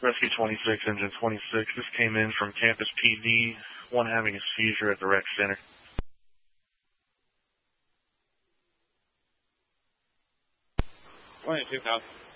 Rescue 26, Engine 26. This came in from Campus PD, one having a seizure at the rec center. 22, copy.